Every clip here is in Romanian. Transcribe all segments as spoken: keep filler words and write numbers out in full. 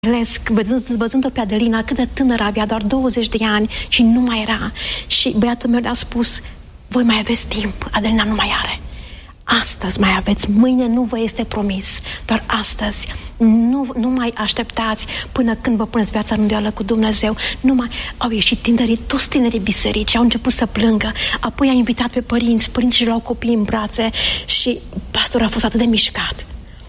Văzând, văzând-o pe Adelina, cât de tânără avea, doar douăzeci de ani și nu mai era. Și băiatul meu le-a spus: voi mai aveți timp, Adelina nu mai are. Astăzi mai aveți, mâine nu vă este promis, doar astăzi. Nu, nu mai așteptați până când vă puneți viața în îndoială cu Dumnezeu. Nu mai... Au ieșit tinerii, toți tinerii biserici, au început să plângă. Apoi a invitat pe părinți, părinții luau copiii în brațe și pastorul a fost atât de mișcat.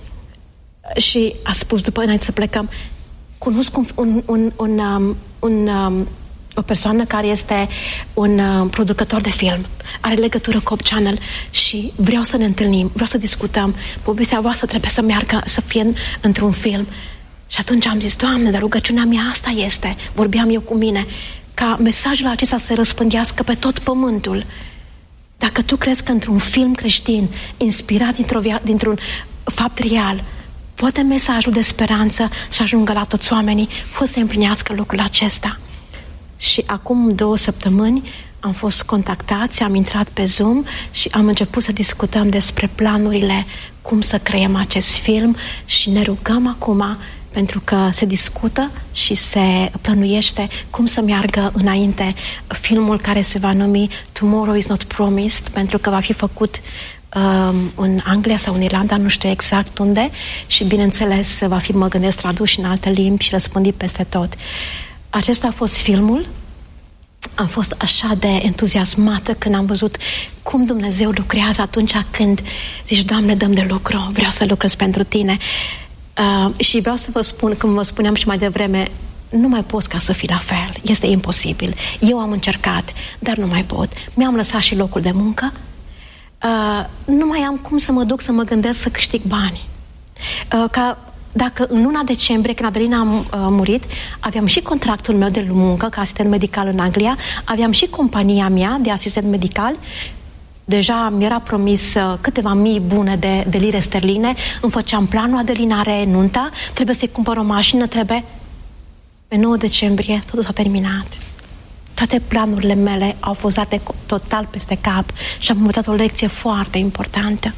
Și a spus, după înainte să plecăm: cunosc un, un, un, un, um, un, um, o persoană care este un um, producător de film, are legătură cu Hope Channel și vreau să ne întâlnim, vreau să discutăm. Povestea voastră trebuie să meargă, să fie în, într-un film. Și atunci am zis: Doamne, dar rugăciunea mea asta este, vorbeam eu cu mine, ca mesajul acesta să se răspândească pe tot pământul. Dacă tu crezi că într-un film creștin, inspirat dintr-o via- dintr-un fapt real, poate mesajul de speranță să ajungă la toți oamenii, fost să împlinească lucrul acesta. Și acum două săptămâni am fost contactați, am intrat pe Zoom și am început să discutăm despre planurile, cum să creăm acest film și ne rugăm acum, pentru că se discută și se plănuiește cum să meargă înainte filmul care se va numi Tomorrow is not promised, pentru că va fi făcut în Anglia sau în Irlanda, nu știu exact unde, și bineînțeles va fi, mă gândesc, tradus și în alte limbi și răspândit peste tot. Acesta a fost filmul. Am fost așa de entuziasmată când am văzut cum Dumnezeu lucrează atunci când zici: Doamne, dăm de lucru, vreau să lucrez pentru Tine. Uh, și vreau să vă spun, cum vă spuneam și mai devreme, nu mai poți ca să fii la fel, este imposibil. Eu am încercat, dar nu mai pot. Mi-am lăsat și locul de muncă. Uh, nu mai am cum să mă duc să mă gândesc să câștig bani. Uh, ca dacă în luna decembrie, când Adelina a uh, murit, aveam și contractul meu de muncă ca asistent medical în Anglia, aveam și compania mea de asistent medical, deja mi-era promis uh, câteva mii bune de, de lire sterline, îmi făceam planul, Adelina are nunta, trebuie să-i cumpăr o mașină, trebuie... Pe nouă decembrie totul s-a terminat. Toate planurile mele au fost date total peste cap și am învățat o lecție foarte importantă.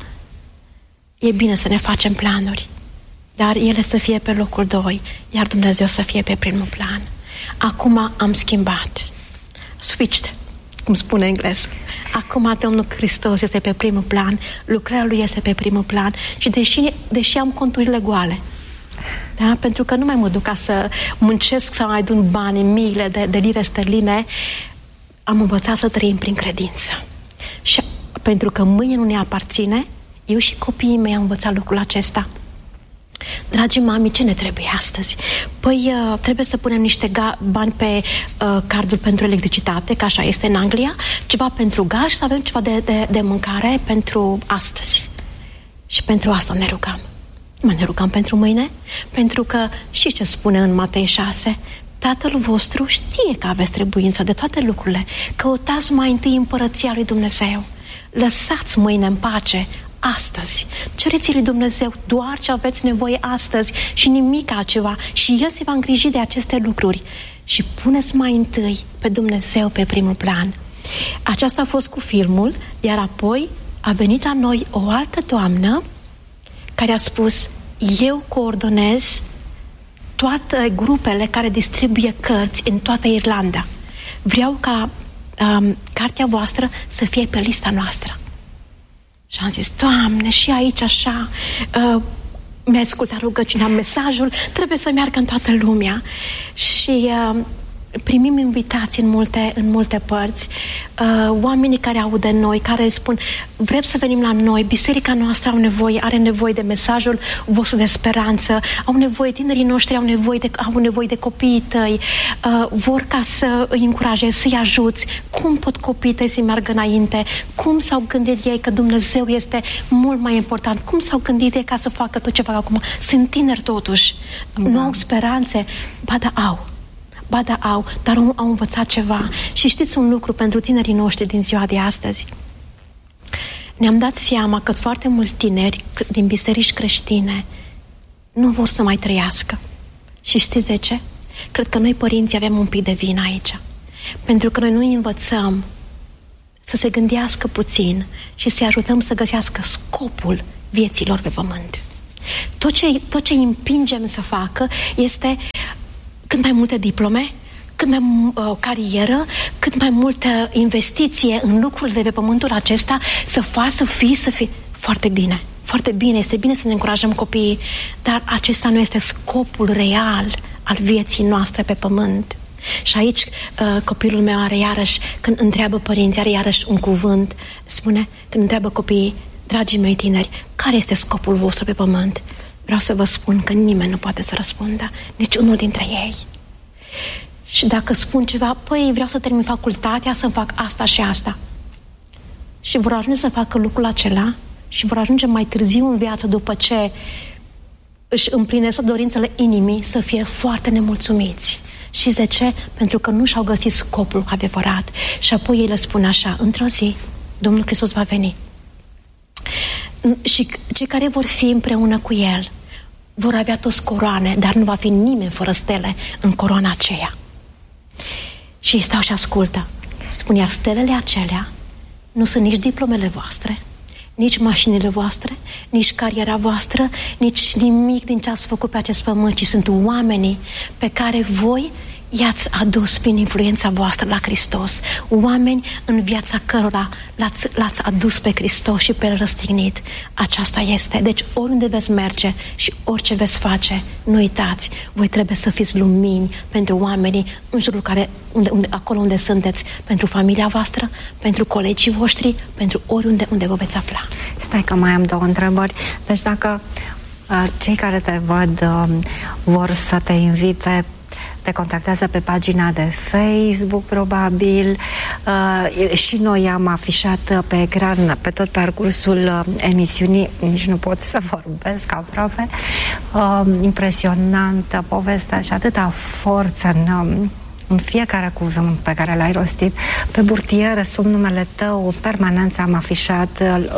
E bine să ne facem planuri, dar ele să fie pe locul doi, iar Dumnezeu să fie pe primul plan. Acum am schimbat. Switched, cum spune englez. Acum Domnul Hristos este pe primul plan, lucrarea Lui este pe primul plan și deși, deși am conturile goale, da? Pentru că nu mai mă duc ca să muncesc să mai adun bani, miile de, de lire sterline, am învățat să trăim prin credință. Și pentru că mâine nu ne aparține, eu și copiii mei am învățat lucrul acesta. Dragii mami, ce ne trebuie astăzi? Păi uh, trebuie să punem niște ga- bani pe uh, cardul pentru electricitate, că așa este în Anglia, ceva pentru gaz și să avem ceva de, de, de mâncare pentru astăzi. Și pentru asta ne rugăm. Mă ne rugăm pentru mâine, pentru că și ce spune în Matei șase, Tatăl vostru știe că aveți trebuință de toate lucrurile. Căutați mai întâi împărăția lui Dumnezeu. Lăsați mâine în pace, astăzi. Cereți lui Dumnezeu doar ce aveți nevoie astăzi și nimic altceva și El se va îngriji de aceste lucruri. Și puneți mai întâi pe Dumnezeu pe primul plan. Aceasta a fost cu filmul, iar apoi a venit la noi o altă doamnă care a spus: eu coordonez toate grupele care distribuie cărți în toată Irlanda. Vreau ca um, cartea voastră să fie pe lista noastră. Și am zis: Doamne, și aici așa, uh, mi-a ascultat rugăciunea, mesajul trebuie să meargă în toată lumea. Și uh, primim invitații în multe, în multe părți, uh, oamenii care aud de noi, care spun: vrem să venim la noi, biserica noastră au nevoie, are nevoie de mesajul vostru de speranță, au nevoie, tinerii noștri au nevoie de, au nevoie de copiii tăi, uh, vor ca să îi încurajezi, să-i ajuți. Cum pot copiii tăi să meargă înainte? Cum s-au gândit ei că Dumnezeu este mult mai important? Cum s-au gândit ei ca să facă tot ce fac acum? Sunt tineri totuși, da. Nu au speranțe, ba da au. Ba da, au, dar au, au învățat ceva. Și știți un lucru pentru tinerii noștri din ziua de astăzi? Ne-am dat seama că foarte mulți tineri din biserici creștine nu vor să mai trăiască. Și știți de ce? Cred că noi, părinții, avem un pic de vină aici. Pentru că noi nu îi învățăm să se gândească puțin și să-i ajutăm să găsească scopul vieților pe pământ. Tot ce, tot ce îi împingem să facă este cât mai multe diplome, cât mai uh, carieră, cât mai multă investiție în lucrurile de pe pământul acesta, să faci, să fii, să fii. Foarte bine, foarte bine, este bine să ne încurajăm copiii, dar acesta nu este scopul real al vieții noastre pe pământ. Și aici uh, copilul meu are iarăși, când întreabă părinții, are iarăși un cuvânt, spune, când întreabă copiii, dragii mei tineri, care este scopul vostru pe pământ? Vreau să vă spun că nimeni nu poate să răspundă, nici unul dintre ei. Și dacă spun ceva, păi vreau să termin facultatea, să fac asta și asta. Și vor ajunge să facă lucrul acela și vor ajunge mai târziu în viață, după ce își împlinesc dorințele inimii, să fie foarte nemulțumiți. Și de ce? Pentru că nu și-au găsit scopul adevărat. Și apoi ei le spun așa, într-o zi, Domnul Hristos va veni. Și cei care vor fi împreună cu El vor avea toți coroane, dar nu va fi nimeni fără stele în coroana aceea. Și ei stau și ascultă. Spun, iar stelele acelea nu sunt nici diplomele voastre, nici mașinile voastre, nici cariera voastră, nici nimic din ce ați făcut pe acest pământ, ci sunt oamenii pe care voi i-ați adus prin influența voastră la Hristos. Oameni în viața cărora l-ați, l-ați adus pe Hristos și pe El răstignit. Aceasta este. Deci oriunde veți merge și orice veți face, nu uitați, voi trebuie să fiți lumini pentru oamenii în jurul care, unde, unde, acolo unde sunteți, pentru familia voastră, pentru colegii voștri, pentru oriunde unde vă veți afla. Stai că mai am două întrebări. Deci dacă uh, cei care te văd uh, vor să te invite, te contactează pe pagina de Facebook, probabil. Uh, și noi am afișat pe ecran, pe tot parcursul uh, emisiunii, nici nu pot să vorbesc aproape, uh, impresionantă povestea și atâta forță în, uh, în fiecare cuvânt pe care l-ai rostit. Pe burtieră, sub numele tău, în permanență am afișat uh,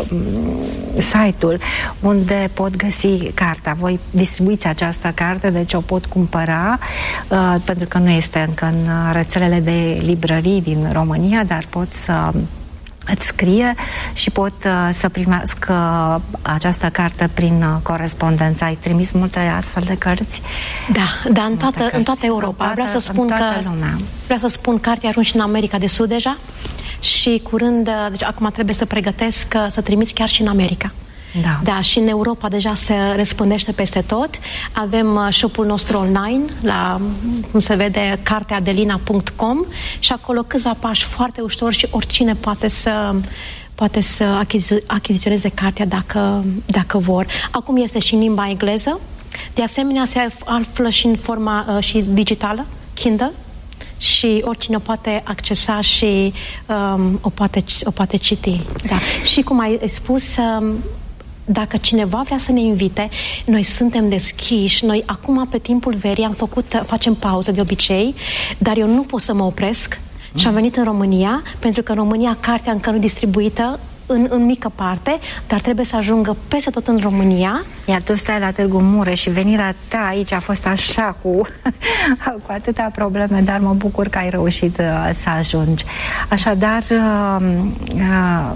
site-ul unde pot găsi cartea. Voi distribuiți această carte, deci o pot cumpăra, uh, pentru că nu este încă în rețelele de librării din România, dar pot să îți scrie și pot uh, să primească această carte prin uh, corespondență. Ai trimis multe astfel de cărți? Da, da, în toată, în toată Europa. În toată, vreau să spun că lumea. Vreau să spun cartea a ajuns și în America de Sud deja și curând, deci acum trebuie să pregătesc să trimiți chiar și în America. Da. Da, și în Europa deja se răspândește peste tot. Avem shop-ul nostru online la, cum se vede, carteadelina punct com și acolo câțiva pași foarte ușor și oricine poate să poate să achizi- achiziționeze cartea dacă, dacă vor. Acum este și în limba engleză. De asemenea, se află și în forma uh, și digitală, Kindle, și oricine o poate accesa și um, o, poate, o poate citi. Da. Și cum ai spus, um, dacă cineva vrea să ne invite, noi suntem deschiși. Noi acum, pe timpul verii, am făcut, facem pauză de obicei, dar eu nu pot să mă opresc mm. și am venit în România, pentru că în România cartea încă nu distribuită în, în mică parte, dar trebuie să ajungă peste tot în România. Iar tu stai la Târgu Mureș și venirea ta aici a fost așa cu, cu atâtea probleme, dar mă bucur că ai reușit uh, să ajungi. Așadar, uh, uh,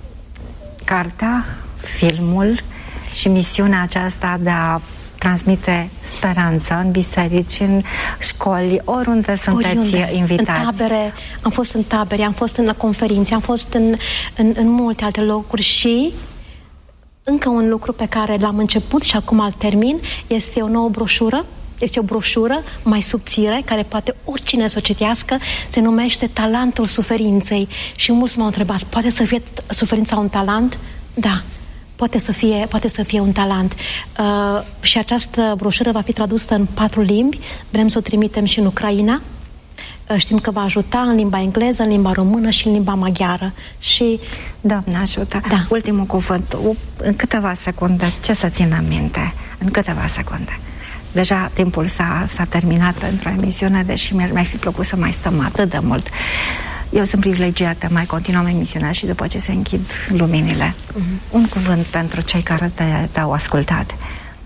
cartea, filmul și misiunea aceasta de a transmite speranță în biserici, în școli, oriunde sunteți oriunde. invitați. În tabere, am fost în tabere, am fost în conferințe, am fost în, în, în multe alte locuri și încă un lucru pe care l-am început și acum îl termin, este o nouă broșură. Este o broșură mai subțire, care poate oricine să o citească, se numește Talentul Suferinței. Și mulți m-au întrebat, poate să fie suferința un talent? Da. Poate să fie, poate să fie un talent. Uh, și această broșură va fi tradusă în patru limbi. Vrem să o trimitem și în Ucraina. Uh, știm că va ajuta în limba engleză, în limba română și în limba maghiară. Și... Doamne ajută! Da. Ultimul cuvânt. În câteva secunde, ce să țină minte? În câteva secunde. Deja timpul s-a, s-a terminat pentru emisiune, deși mi-ar mai fi plăcut să mai stăm atât de mult. Eu sunt privilegiată, mai continuăm emisiunea și după ce se închid luminile. Mm-hmm. Un cuvânt pentru cei care te, te-au ascultat.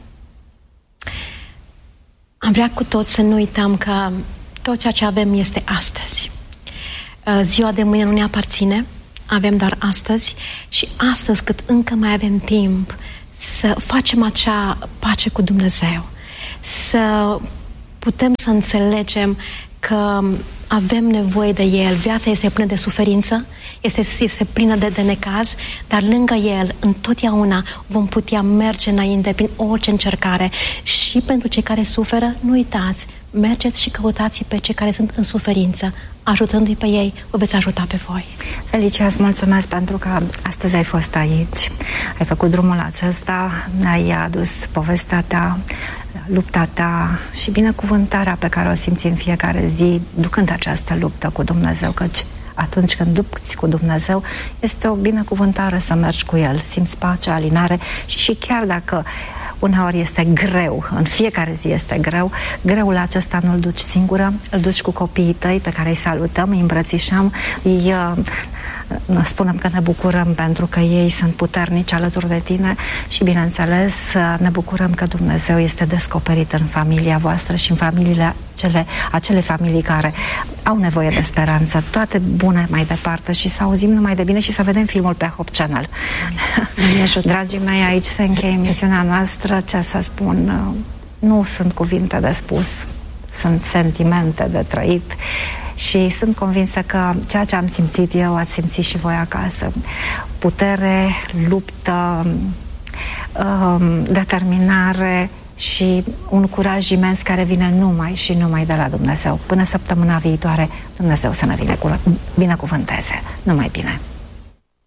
Am vrea cu toți să nu uităm că tot ceea ce avem este astăzi. Ziua de mâine nu ne aparține, avem doar astăzi și astăzi, cât încă mai avem timp, să facem acea pace cu Dumnezeu, să putem să înțelegem că avem nevoie de El. Viața este plină de suferință, este, este plină de, de necaz, dar lângă El, întotdeauna vom putea merge înainte prin orice încercare. Și pentru cei care suferă, nu uitați, mergeți și căutați pe cei care sunt în suferință. Ajutându-i pe ei, vă veți ajuta pe voi. Felicia, îți mulțumesc pentru că astăzi ai fost aici, ai făcut drumul acesta, ai adus povestea ta, lupta ta și binecuvântarea pe care o simți în fiecare zi ducând această luptă cu Dumnezeu, căci atunci când lupți cu Dumnezeu este o binecuvântare să mergi cu El, simți pace, alinare și, și chiar dacă uneori este greu, în fiecare zi este greu, greul acesta nu-l duci singură, îl duci cu copiii tăi pe care îi salutăm, îi îmbrățișăm, îi uh, spunem că ne bucurăm pentru că ei sunt puternici alături de tine și, bineînțeles, ne bucurăm că Dumnezeu este descoperit în familia voastră și în familiile Acele, acele familii care au nevoie de speranță. Toate bune mai departe și să auzim numai de bine și să vedem filmul pe Hope Channel. Dragii mei, aici se încheie emisiunea noastră. Ce să spun? Nu sunt cuvinte de spus, sunt sentimente de trăit și sunt convinsă că ceea ce am simțit eu ați simțit și voi acasă. Putere, luptă, um, determinare și un curaj imens care vine numai și numai de la Dumnezeu. Până săptămâna viitoare, Dumnezeu să ne binecuvânteze. Numai bine!